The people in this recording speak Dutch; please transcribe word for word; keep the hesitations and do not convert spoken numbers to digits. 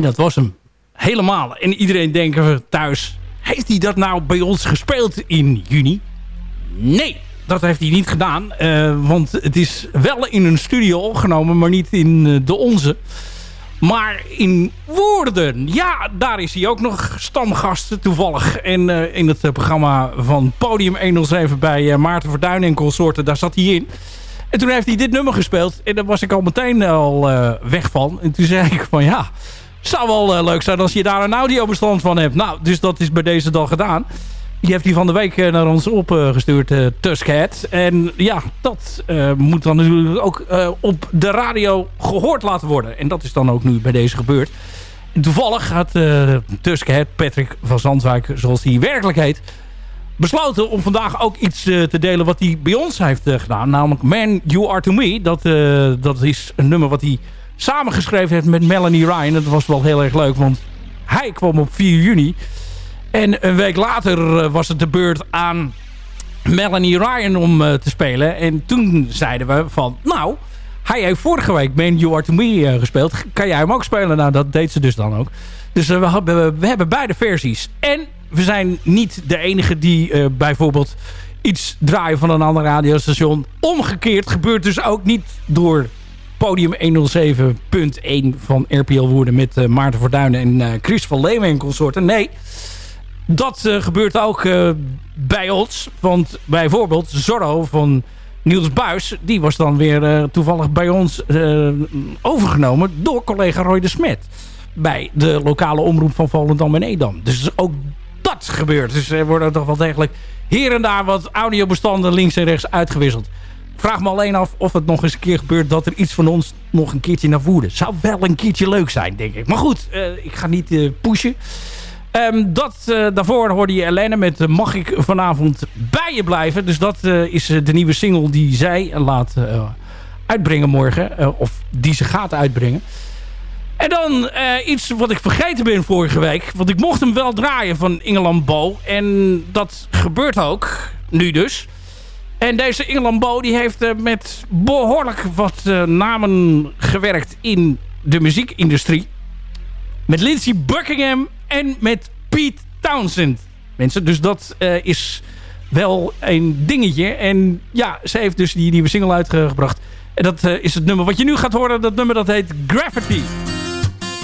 En dat was hem. Helemaal. En iedereen denkt thuis... Heeft hij dat nou bij ons gespeeld in juni? Nee, dat heeft hij niet gedaan. Uh, want het is wel in een studio opgenomen, maar niet in uh, de onze. Maar in Woerden. Ja, daar is hij ook nog stamgast toevallig. En uh, in het uh, programma van Podium honderdzeven bij uh, Maarten Verduin en consorten, daar zat hij in. En toen heeft hij dit nummer gespeeld. En daar was ik al meteen al uh, weg van. En toen zei ik van ja... zou wel uh, leuk zijn als je daar een audiobestand van hebt. Nou, dus dat is bij deze dag gedaan. Die heeft hij van de week uh, naar ons opgestuurd, uh, Tuskhead. En ja, dat uh, moet dan natuurlijk ook uh, op de radio gehoord laten worden. En dat is dan ook nu bij deze gebeurd. En toevallig had uh, Tuskhead, Patrick van Zandwijk, zoals hij werkelijk heet... besloten om vandaag ook iets uh, te delen wat hij bij ons heeft uh, gedaan. Namelijk Man, You Are To Me. Dat, uh, dat is een nummer wat hij... samengeschreven heeft met Melanie Ryan. Dat was wel heel erg leuk, want hij kwam op vier juni. En een week later was het de beurt aan Melanie Ryan om uh, te spelen. En toen zeiden we van, nou, hij heeft vorige week Man You Are To Me uh, gespeeld. Kan jij hem ook spelen? Nou, dat deed ze dus dan ook. Dus uh, we, hebben, we hebben beide versies. En we zijn niet de enige die uh, bijvoorbeeld iets draaien van een ander radiostation. Omgekeerd gebeurt dus ook niet door... Podium honderdzeven punt één van R P L Woerden met uh, Maarten Verduin en uh, Chris van Leeuwen en consorten. Nee, dat uh, gebeurt ook uh, bij ons. Want bijvoorbeeld Zorro van Niels Buijs, die was dan weer uh, toevallig bij ons uh, overgenomen door collega Roy de Smet. Bij de lokale omroep van Volendam en Edam. Dus ook dat gebeurt. Dus er worden toch wel degelijk hier en daar wat audiobestanden links en rechts uitgewisseld. Vraag me alleen af of het nog eens een keer gebeurt... dat er iets van ons nog een keertje naar Woerden. Zou wel een keertje leuk zijn, denk ik. Maar goed, uh, ik ga niet uh, pushen. Um, dat, uh, daarvoor hoorde je Helene met uh, Mag ik vanavond bij je blijven. Dus dat uh, is uh, de nieuwe single die zij laat uh, uitbrengen morgen. Uh, of die ze gaat uitbrengen. En dan uh, iets wat ik vergeten ben vorige week. Want ik mocht hem wel draaien van Ingeland Bo. En dat gebeurt ook. Nu dus. En deze Ingeland Bo die heeft uh, met behoorlijk wat uh, namen gewerkt in de muziekindustrie. Met Lindsey Buckingham en met Pete Townsend. Mensen, dus dat uh, is wel een dingetje. En ja, ze heeft dus die nieuwe single uitgebracht. En dat uh, is het nummer wat je nu gaat horen. Dat nummer dat heet Gravity.